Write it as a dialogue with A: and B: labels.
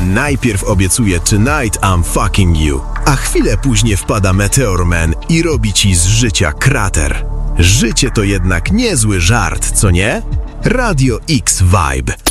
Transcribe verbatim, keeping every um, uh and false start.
A: Najpierw obiecuje Tonight I'm fucking you, a chwilę później wpada Meteor Man i robi ci z życia krater. Życie to jednak niezły żart, co nie? Radio X Vibe.